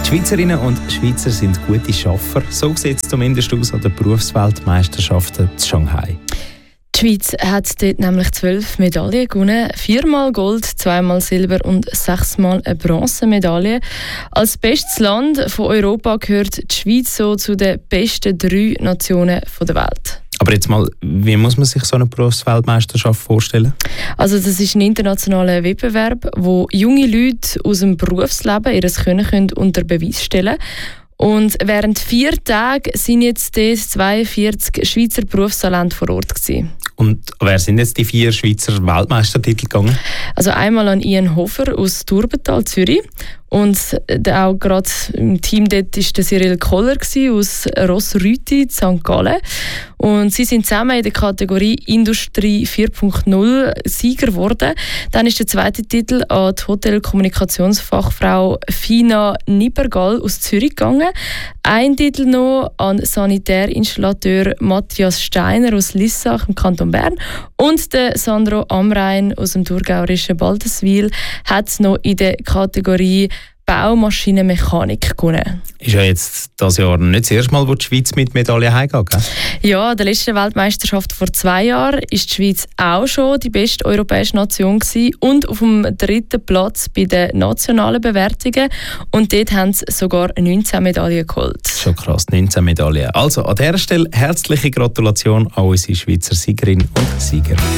Die Schweizerinnen und Schweizer sind gute Schaffer. So sieht es zumindest aus an den Berufsweltmeisterschaften in Shanghai. Die Schweiz hat dort nämlich 12 Medaillen gewonnen. 4-mal Gold, 2-mal Silber und 6-mal eine Bronzemedaille. Als bestes Land von Europa gehört die Schweiz so zu den besten 3 Nationen der Welt. Aber jetzt mal, wie muss man sich so eine Berufsweltmeisterschaft vorstellen? Also das ist ein internationaler Wettbewerb, wo junge Leute aus dem Berufsleben ihr Können unter Beweis stellen können. Und während 4 Tagen sind jetzt 42 Schweizer Berufstalente vor Ort gewesen. Und wer sind jetzt die 4 Schweizer Weltmeistertitel gegangen? Also einmal an Ian Hofer aus Turbental, Zürich. Und auch gerade im Team dort war der Cyril Koller aus Rossrüti, St. Gallen. Und sie sind zusammen in der Kategorie Industrie 4.0 Sieger geworden. Dann ist der zweite Titel an die Hotelkommunikationsfachfrau Fina Nibergall aus Zürich gegangen. Ein Titel noch an Sanitärinstallateur Matthias Steiner aus Lissach im Kanton Bern. Und der Sandro Amrein aus dem thurgauerischen Balderswil hat noch in der Kategorie Baumaschinenmechanik gewonnen. Ist ja jetzt dieses Jahr nicht das erste Mal, wo die Schweiz mit Medaillen heimgeht, gell? Ja, an der letzten Weltmeisterschaft vor 2 Jahren ist die Schweiz auch schon die beste europäische Nation gewesen und auf dem 3. Platz bei den nationalen Bewertungen. Und dort haben sie sogar 19 Medaillen geholt. Schon krass, 19 Medaillen. Also an dieser Stelle herzliche Gratulation an unsere Schweizer Siegerinnen und Sieger.